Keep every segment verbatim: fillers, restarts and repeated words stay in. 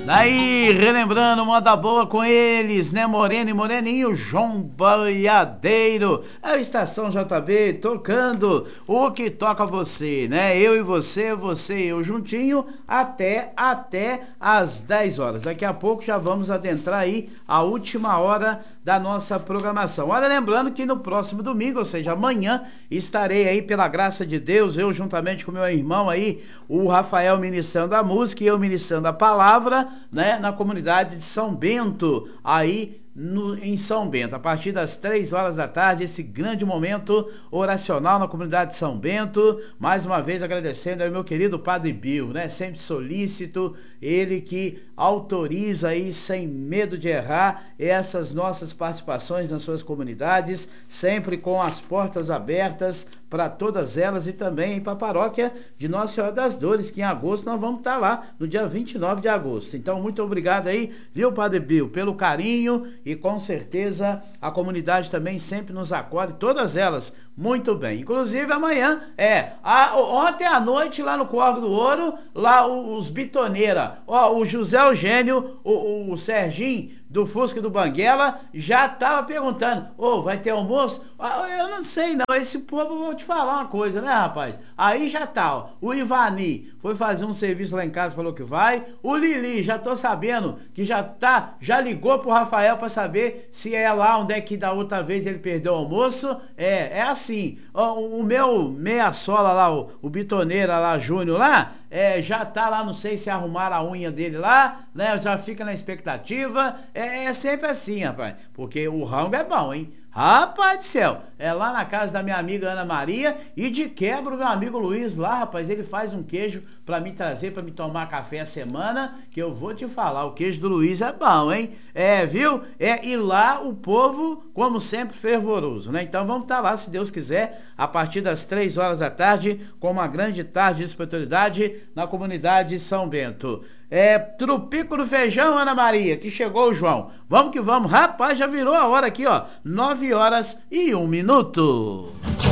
Daí, relembrando, moda boa com eles, né, Moreno e Moreninho, João Boiadeiro, a Estação J B tocando o que toca você, né, eu e você, você e eu juntinho, até, até às dez horas. Daqui a pouco já vamos adentrar aí a última hora da nossa programação. Olha, lembrando que no próximo domingo, ou seja, amanhã, estarei aí, pela graça de Deus, eu juntamente com meu irmão aí, o Rafael ministrando a música e eu ministrando a palavra, né, na comunidade de São Bento, aí no, em São Bento, a partir das três horas da tarde, esse grande momento oracional na comunidade de São Bento. Mais uma vez agradecendo ao meu querido Padre Bill, né, sempre solícito, ele que autoriza aí sem medo de errar essas nossas participações nas suas comunidades, sempre com as portas abertas para todas elas, e também para a paróquia de Nossa Senhora das Dores, que em agosto nós vamos estar lá, no dia vinte e nove de agosto. Então, muito obrigado aí, viu, Padre Bill, pelo carinho, e com certeza a comunidade também sempre nos acolhe, todas elas, muito bem. Inclusive amanhã, é, a, ontem à noite lá no Corgo do Ouro, lá os Bitoneira, ó, o José Eugênio, o, o, o Serginho, do Fusca e do Banguela, já tava perguntando, ô, oh, vai ter almoço? Ah, eu não sei não, esse povo, eu vou te falar uma coisa, né, rapaz? Aí já tá, ó, o Ivani foi fazer um serviço lá em casa, falou que vai, o Lili, já tô sabendo que já tá, já ligou pro Rafael pra saber se é lá onde é que da outra vez ele perdeu o almoço. É, é assim, o, o meu meia sola lá, o, o Bitoneira lá, Júnior lá, é, já tá lá, não sei se arrumaram a unha dele lá, né, já fica na expectativa. É, é sempre assim, rapaz, porque o rango é bom, hein? Rapaz do céu, é lá na casa da minha amiga Ana Maria, e de quebra o meu amigo Luiz lá, rapaz, ele faz um queijo pra me trazer, pra me tomar café a semana, que eu vou te falar, o queijo do Luiz é bom, hein? É, viu? É, e lá o povo, como sempre, fervoroso, né? Então vamos estar lá, se Deus quiser, a partir das três horas da tarde, com uma grande tarde de espiritualidade na comunidade de São Bento. É, Trupico do Feijão, Ana Maria, que chegou o João. Vamos que vamos, rapaz, já virou a hora aqui, ó, nove horas e um minuto.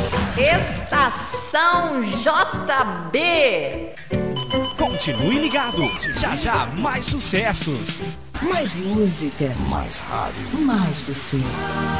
Estação J B. Continue ligado, já já mais sucessos. Mais música. Mais rádio. Mais você.